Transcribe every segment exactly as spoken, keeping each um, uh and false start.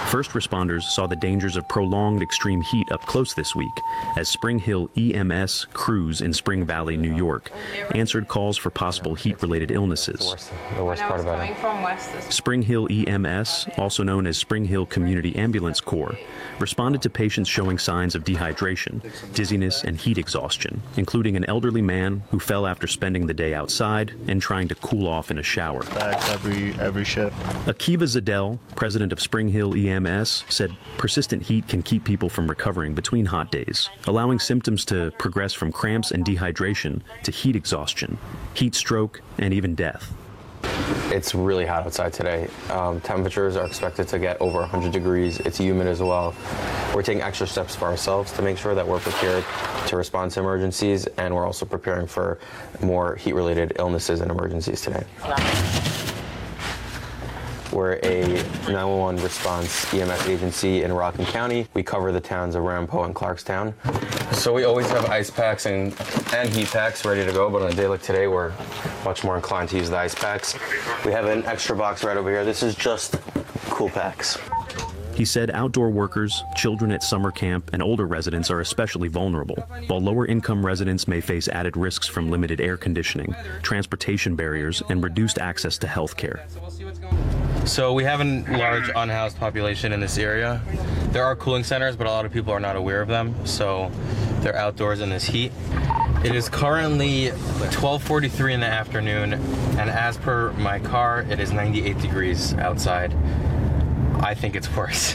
First responders saw the dangers of prolonged extreme heat up close this week as Spring Hill E M S crews in Spring Valley, New York, answered calls for possible heat-related illnesses. The worst, the worst part about it. Spring Hill E M S, also known as Spring Hill Community Ambulance Corps, responded to patients showing signs of dehydration, dizziness, and heat exhaustion, including an elderly man who fell after spending the day outside and trying to cool off in a shower. Back every every shift. Akiva Zadell, president of Spring Hill E M S, said persistent heat can keep people from recovering between hot days, allowing symptoms to progress from cramps and dehydration to heat exhaustion, heat stroke, and even death. It's really hot outside today. Um, temperatures are expected to get over one hundred degrees. It's humid as well. We're taking extra steps for ourselves to make sure that we're prepared to respond to emergencies, and we're also preparing for more heat-related illnesses and emergencies today. We're a nine one one response E M S agency in Rockland County. We cover the towns of Ramapo and Clarkstown. So we always have ice packs and, and heat packs ready to go, but on a day like today, we're much more inclined to use the ice packs. We have an extra box right over here. This is just cool packs. He said outdoor workers, children at summer camp, and older residents are especially vulnerable, while lower-income residents may face added risks from limited air conditioning, transportation barriers, and reduced access to health care. So we have a large unhoused population in this area. There are cooling centers, but a lot of people are not aware of them, so they're outdoors in this heat. It is currently twelve forty-three in the afternoon, and as per my car, it is ninety-eight degrees outside. I think it's worse.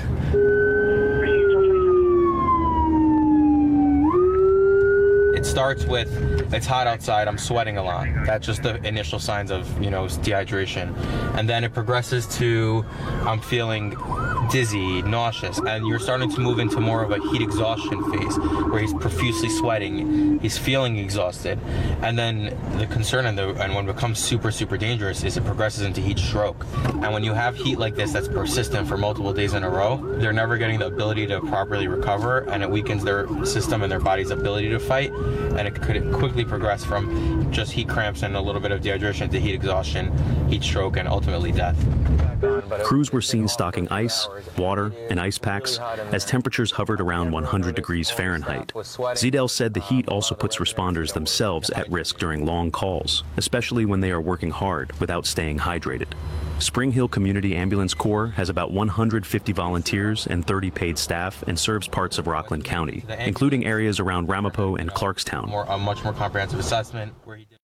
It starts with, it's hot outside, I'm sweating a lot. That's just the initial signs of, you know, dehydration. And then it progresses to, I'm feeling dizzy, nauseous, and you're starting to move into more of a heat exhaustion phase where he's profusely sweating, he's feeling exhausted. And then the concern and, the, and when it becomes super, super dangerous is it progresses into heat stroke. And when you have heat like this that's persistent for multiple days in a row, they're never getting the ability to properly recover, and it weakens their system and their body's ability to fight. And it could quickly progress from just heat cramps and a little bit of dehydration to heat exhaustion, heat stroke, and ultimately death. Crews were seen stocking ice, water, and ice packs as temperatures hovered around one hundred degrees Fahrenheit. Zadell said the heat also puts responders themselves at risk during long calls, especially when they are working hard without staying hydrated. Spring Hill Community Ambulance Corps has about one hundred fifty volunteers and thirty paid staff and serves parts of Rockland County, including areas around Ramapo and Clarkstown. More, a much more comprehensive assessment where he did